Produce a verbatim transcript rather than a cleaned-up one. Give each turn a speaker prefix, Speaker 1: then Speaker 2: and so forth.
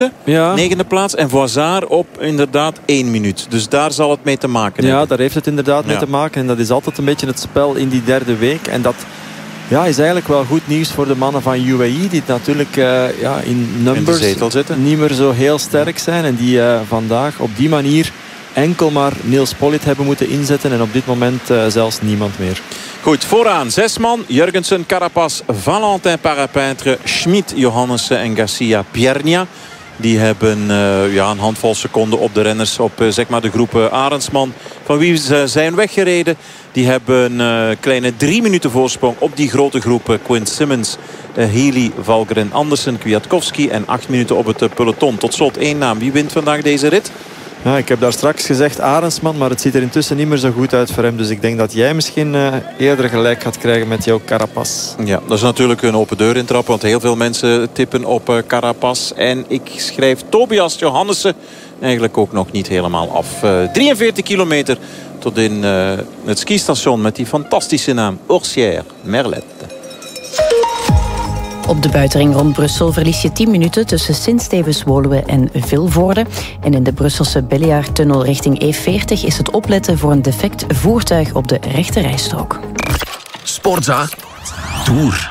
Speaker 1: Ja.
Speaker 2: Negende plaats. En Voisard op inderdaad één minuut. Dus daar zal het mee te maken hebben.
Speaker 1: Ja, daar heeft het inderdaad mee
Speaker 2: ja.
Speaker 1: te maken. En dat is altijd een beetje het spel in die derde week. En dat ja, is eigenlijk wel goed nieuws voor de mannen van U A E. Die natuurlijk uh, ja, in numbers
Speaker 2: in de zetel zitten.
Speaker 1: Niet meer zo heel sterk zijn. En die uh, vandaag op die manier enkel maar Nils Politt hebben moeten inzetten. En op dit moment uh, zelfs niemand meer.
Speaker 2: Goed, vooraan zes man. Jurgensen, Carapaz, Valentin Parapintre, Schmid, Johannessen en Garcia Piernia. Die hebben uh, ja, een handvol seconden op de renners op uh, zeg maar de groep uh, Arendsman. Van wie ze zijn weggereden. Die hebben een uh, kleine drie minuten voorsprong op die grote groep. Uh, Quinn Simmons, uh, Healy, Valgren, Andersen, Kwiatkowski. En acht minuten op het uh, peloton. Tot slot één naam. Wie wint vandaag deze rit?
Speaker 1: Ja, ik heb daar straks gezegd Arendsman, maar het ziet er intussen niet meer zo goed uit voor hem. Dus ik denk dat jij misschien uh, eerder gelijk gaat krijgen met jouw Carapaz. Ja,
Speaker 2: dat is natuurlijk een open deur intrap, want heel veel mensen tippen op uh, Carapaz. En ik schrijf Tobias Johannessen eigenlijk ook nog niet helemaal af. Uh, drieënveertig kilometer tot in uh, het skistation met die fantastische naam Orsières Merlette.
Speaker 3: Op de buitenring rond Brussel verlies je tien minuten tussen Sint-Stevens-Woluwe en Vilvoorde. En in de Brusselse Bellejaartunnel richting E veertig is het opletten voor een defect voertuig op de rechte rijstrook.
Speaker 4: Sportza Tour.